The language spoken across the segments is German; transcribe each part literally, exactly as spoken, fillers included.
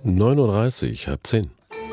neun Uhr dreißig, halb zehn.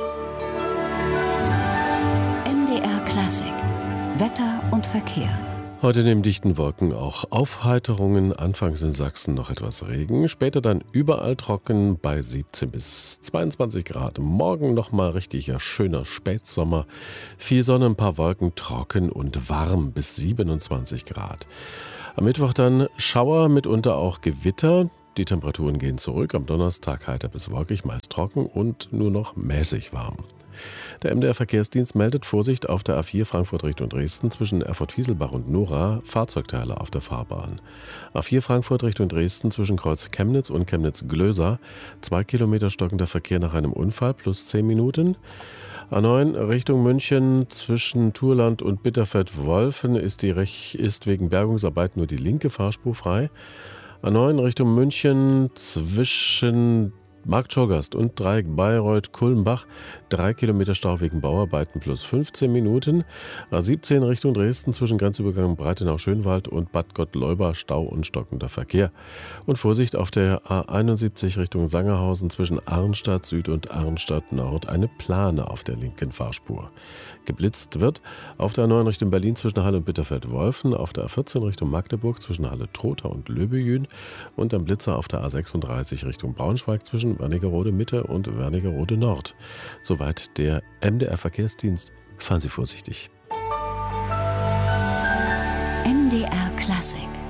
M D R Klassik. Wetter und Verkehr. Heute neben dichten Wolken auch Aufheiterungen, anfangs in Sachsen noch etwas Regen, später dann überall trocken bei siebzehn bis zweiundzwanzig Grad. Morgen nochmal richtiger schöner Spätsommer, viel Sonne, ein paar Wolken, trocken und warm bis siebenundzwanzig Grad. Am Mittwoch dann Schauer, mitunter auch Gewitter. Die Temperaturen gehen zurück, am Donnerstag heiter bis wolkig, meist trocken und nur noch mäßig warm. Der M D R-Verkehrsdienst meldet Vorsicht auf der A vier Frankfurt Richtung Dresden zwischen Erfurt-Wieselbach und Nora, Fahrzeugteile auf der Fahrbahn. A vier Frankfurt Richtung Dresden zwischen Kreuz Chemnitz und Chemnitz-Glöser, zwei Kilometer stockender Verkehr nach einem Unfall plus zehn Minuten. A neun Richtung München zwischen Thurland und Bitterfeld-Wolfen ist, die Rech- ist wegen Bergungsarbeit nur die linke Fahrspur frei. A neun Richtung München zwischen Marktschorgast und Dreieck Bayreuth-Kulmbach, drei Kilometer Stau wegen Bauarbeiten plus fünfzehn Minuten. A siebzehn Richtung Dresden zwischen Grenzübergang Breitenau-Schönwald und Bad Gottleuba, Stau und stockender Verkehr. Und Vorsicht auf der A einundsiebzig Richtung Sangerhausen zwischen Arnstadt Süd und Arnstadt Nord, eine Plane auf der linken Fahrspur. Geblitzt wird auf der A neun Richtung Berlin zwischen Halle und Bitterfeld-Wolfen, auf der A vierzehn Richtung Magdeburg zwischen Halle-Trotha und Löbejün und am Blitzer auf der A sechsunddreißig Richtung Braunschweig zwischen Wernigerode Mitte und Wernigerode Nord. Soweit der M D R-Verkehrsdienst. Fahren Sie vorsichtig. M D R Klassik.